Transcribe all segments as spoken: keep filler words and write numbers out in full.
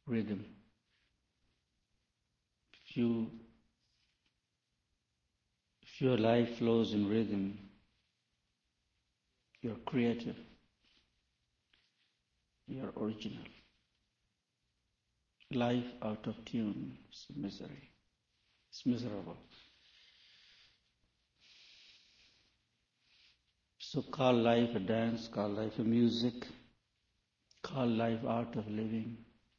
rhythm. If you, if your life flows in rhythm, you're creative, you're original. Life out of tune is misery. It's miserable. So call life a dance, call life a music, call life art of living.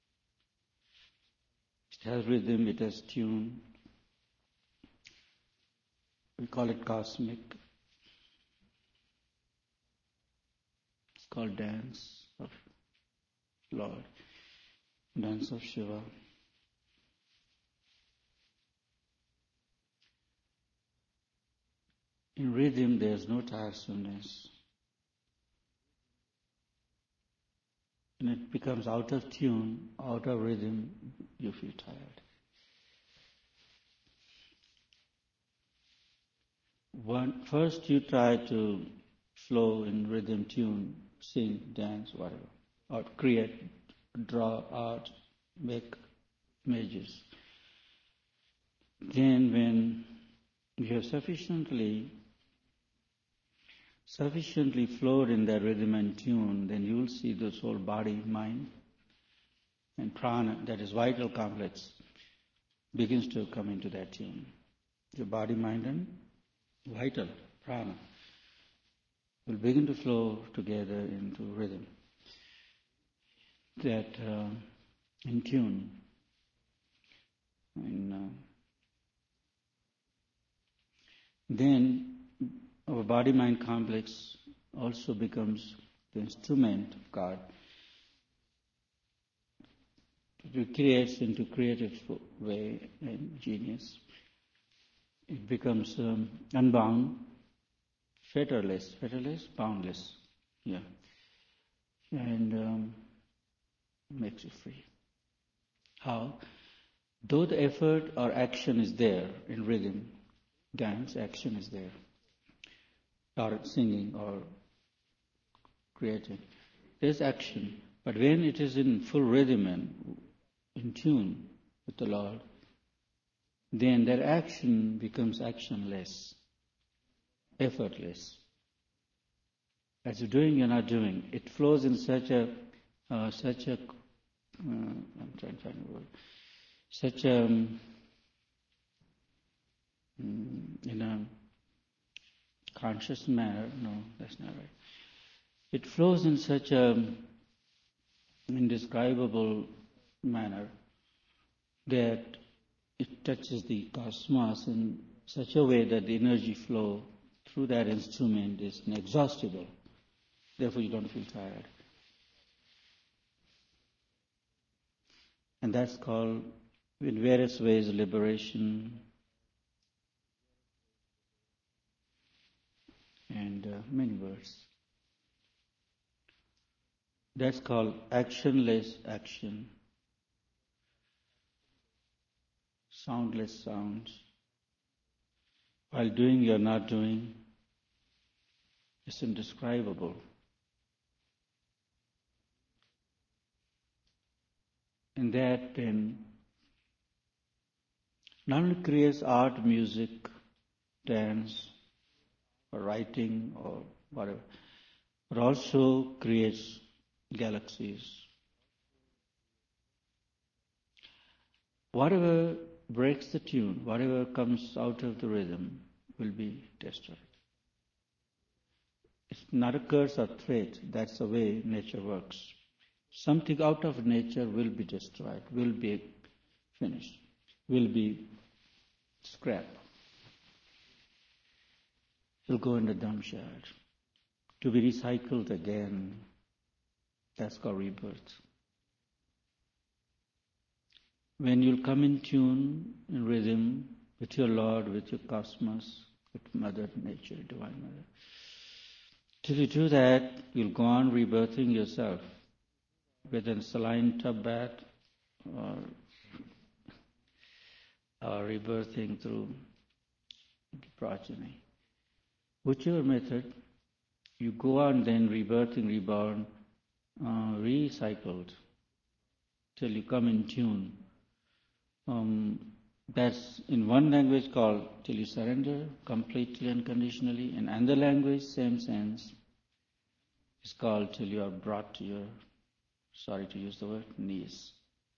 It has rhythm, it has tune. We call it cosmic. It's called dance of Lord, dance of Shiva. In rhythm, there's no tiresomeness. When it becomes out of tune, out of rhythm, you feel tired. One, first you try to flow in rhythm, tune, sing, dance, whatever, or create, draw, art, make images. Then when you have sufficiently sufficiently flowed in that rhythm and tune, then you will see the whole body, mind, and prana, that is vital complex, begins to come into that tune. Your body, mind, and vital, prana, will begin to flow together into rhythm, that uh, in tune. And uh, then our body-mind complex also becomes the instrument of God. It creates into creative way and genius. It becomes um, unbound, fetterless, fetterless, boundless. Yeah. And um, makes you free. How? Though the effort or action is there in rhythm, dance, action is there, or singing or creating, there's action. But when it is in full rhythm and in tune with the Lord, then that action becomes actionless, effortless. As you're doing, you're not doing. It flows in such a, uh, such a, uh, I'm trying to find a word, such a, um, in a conscious manner. No, that's not right. It flows in such a indescribable manner that it touches the cosmos in such a way that the energy flow through that instrument is inexhaustible. Therefore, you don't feel tired. And that's called, in various ways, liberation and uh, many words. That's called actionless action, soundless sounds. While doing, you're not doing. It's indescribable. And that then not only creates art, music, dance, or writing, or whatever, but also creates galaxies. Whatever breaks the tune, whatever comes out of the rhythm, will be destroyed. It's not a curse or threat. That's the way nature works. Something out of nature will be destroyed, will be finished, will be scrapped. It'll go in the dump yard to be recycled again. That's called rebirth. When you'll come in tune, in rhythm, with your Lord, with your cosmos, with Mother Nature, Divine Mother, till you do that, you'll go on rebirthing yourself, whether in saline tub bath or, or rebirthing through progeny. Whichever method, you go on then rebirthing, reborn, uh, recycled, till you come in tune. Um, that's in one language called till you surrender completely and unconditionally. In another language, same sense, is called till you are brought to your, sorry to use the word, knees.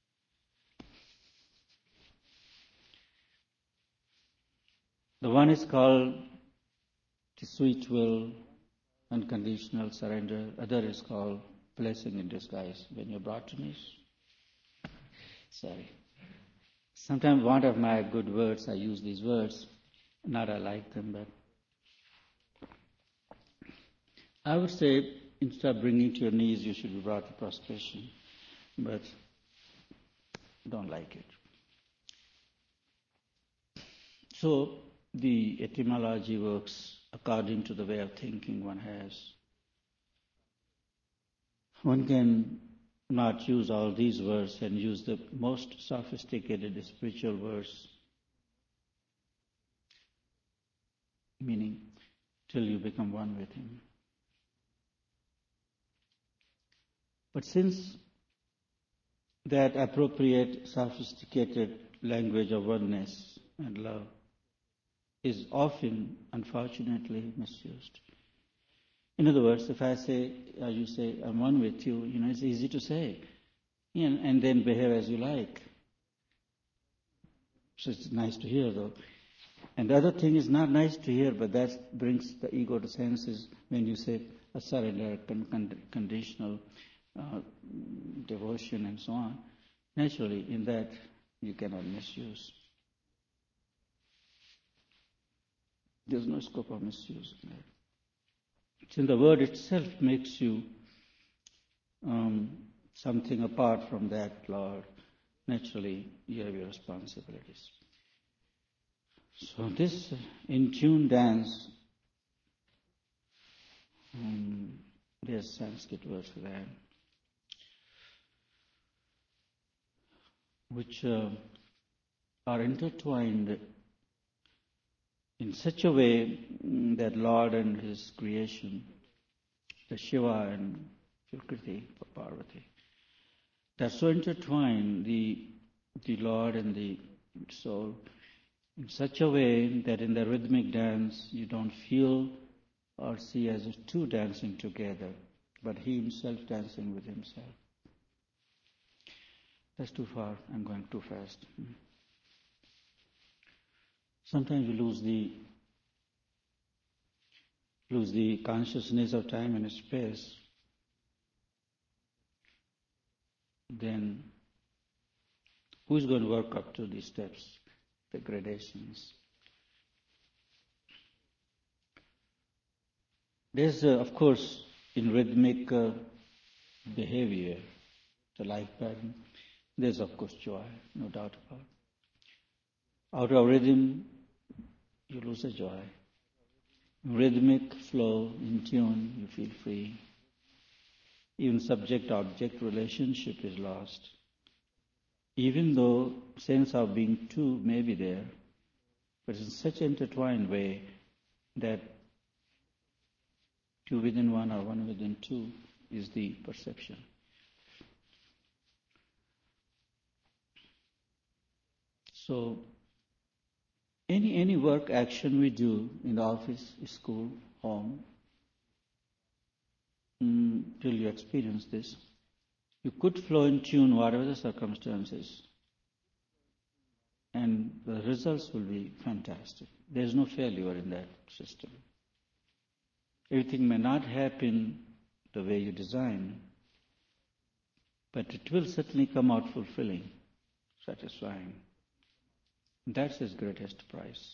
The one is called the sweet will, unconditional surrender. Other is called blessing in disguise, when you're brought to knees. Sorry. Sometimes one of my good words, I use these words, not I like them, but I would say instead of bringing to your knees, you should be brought to prostration, but don't like it. So the etymology works according to the way of thinking one has. One can not use all these words and use the most sophisticated spiritual words, meaning till you become one with Him. But since that appropriate, sophisticated language of oneness and love is often, unfortunately, misused. In other words, if I say, or you say, I'm one with you, you know, it's easy to say, you know, and then behave as you like. So it's nice to hear, though. And the other thing is not nice to hear, but that brings the ego to senses when you say a surrender, con- con- conditional uh, devotion, and so on. Naturally, in that, you cannot misuse. There's no scope of misuse in that. Since the word itself makes you um, something apart from that, Lord, naturally you have your responsibilities. So this in-tune dance, um, there's Sanskrit word for that, which uh, are intertwined in such a way that Lord and His creation, the Shiva and Prakriti, Parvati, they're so intertwined, the, the Lord and the soul, in such a way that in the rhythmic dance you don't feel or see as if two dancing together, but He Himself dancing with Himself. That's too far. I'm going too fast. Sometimes we lose the lose the consciousness of time and space. Then who's going to work up to these steps, the gradations? There's, uh, of course, in rhythmic uh, behavior, the life pattern, there's, of course, joy, no doubt about it. Out of rhythm, you lose the joy. Rhythmic flow, in tune, you feel free. Even subject-object relationship is lost. Even though sense of being two may be there, but in such an intertwined way that two within one or one within two is the perception. So, any any work action we do in the office, school, home, mm, till you experience this, you could flow in tune whatever the circumstances, and the results will be fantastic. There's no failure in that system. Everything may not happen the way you design, but it will certainly come out fulfilling, satisfying. That's His greatest prize.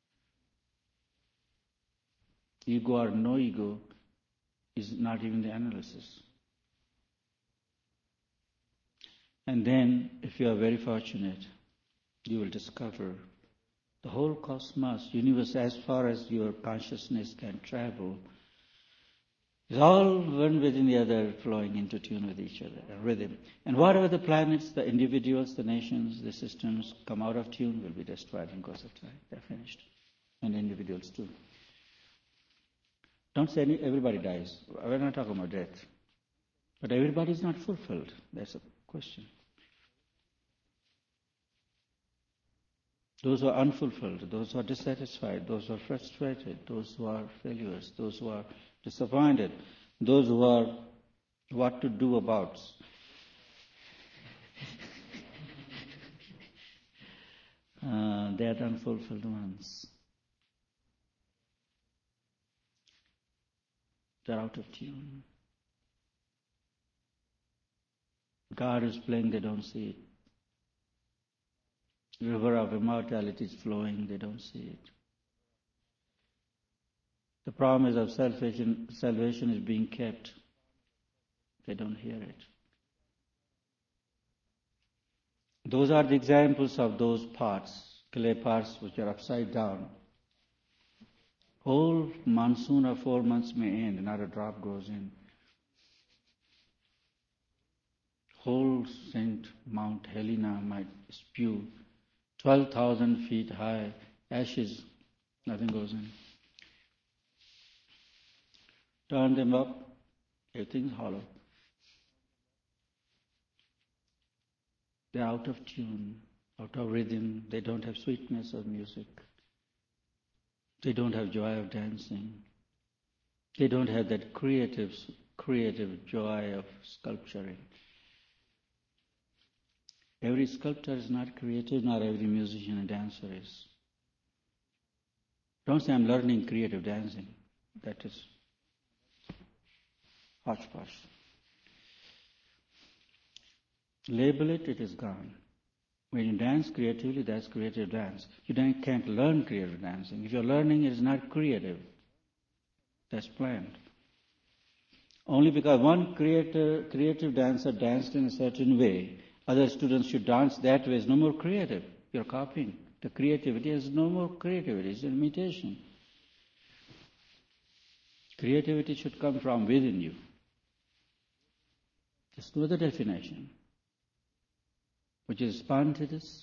Ego or no ego is not even the analysis. And then, if you are very fortunate, you will discover the whole cosmos, universe, as far as your consciousness can travel, is all one within the other, flowing into tune with each other, a rhythm. And whatever the planets, the individuals, the nations, the systems come out of tune will be destroyed in course of time. They're finished. And individuals too. Don't say any, everybody dies. We're not talking about death. But everybody is not fulfilled. That's a question. those who are unfulfilled, those who are dissatisfied, those who are frustrated, those who are failures, those who are disappointed, those who are what to do about. Uh, they are the unfulfilled ones. They are out of tune. God is playing, they don't see it. The river of immortality is flowing, they don't see it. The promise of salvation, salvation is being kept, they don't hear it. Those are the examples of those parts, clay parts which are upside down. Whole monsoon of four months may end, not a drop goes in. Whole Saint Mount Helena might spew twelve thousand feet high, ashes, nothing goes in. Turn them up, everything's hollow. They're out of tune, out of rhythm. They don't have sweetness of music. They don't have joy of dancing. They don't have that creative, creative joy of sculpturing. Every sculptor is not creative, nor every musician and dancer is. Don't say I'm learning creative dancing. That is hodgepodge. Label it, it is gone. When you dance creatively, that's creative dance. You can't learn creative dancing. If you're learning, it is not creative. That's planned. Only because one creative, creative dancer danced in a certain way, other students should dance that way, is no more creative. You're copying. The creativity is no more creativity, it's an imitation. Creativity should come from within you. There's no other definition, which is spontaneous.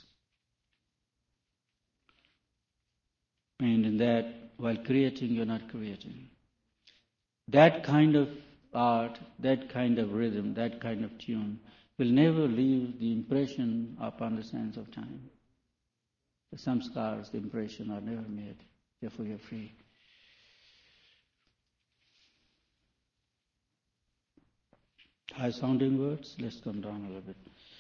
And in that, while creating, you're not creating. That kind of art, that kind of rhythm, that kind of tune will never leave the impression upon the sense of time. The samskars, the impression are never made. Therefore, you're free. High sounding words, let's come down a little bit.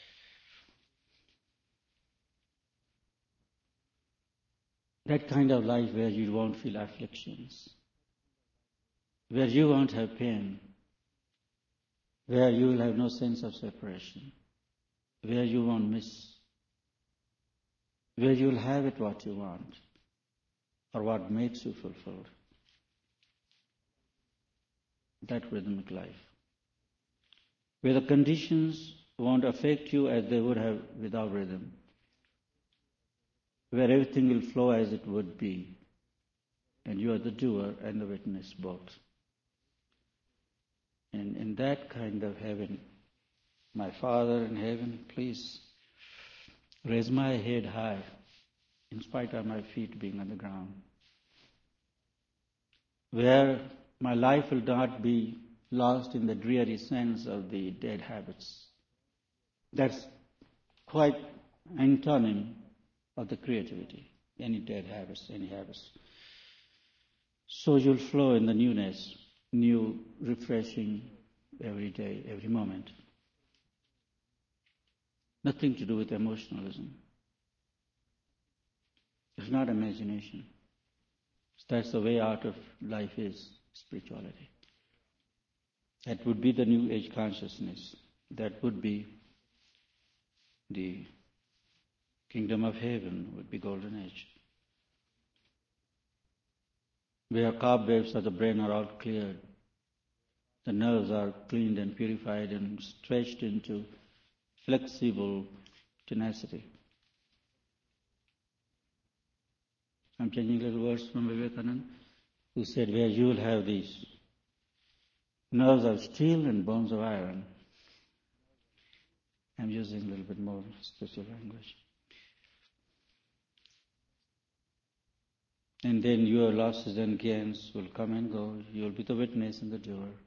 That kind of life where you won't feel afflictions, where you won't have pain, where you will have no sense of separation, where you won't miss, where you will have it what you want, or what makes you fulfilled. That rhythmic life, where the conditions won't affect you as they would have without rhythm, where everything will flow as it would be, and you are the doer and the witness both. And in that kind of heaven, my Father in heaven, please raise my head high, in spite of my feet being on the ground, where my life will not be lost in the dreary sense of the dead habits. That's quite antonym of the creativity, any dead habits, any habits. So you'll flow in the newness, new, refreshing every day, every moment. Nothing to do with emotionalism. It's not imagination. That's the way out of life is, spirituality. That would be the new age consciousness. That would be the kingdom of heaven, would be golden age. Where cobwebs of the brain are all cleared. The nerves are cleaned and purified and stretched into flexible tenacity. I'm changing little words from Vivekananda, who said, where you will have these nerves of steel and bones of iron. I'm using a little bit more special language. And then your losses and gains will come and go. You'll be the witness and the doer.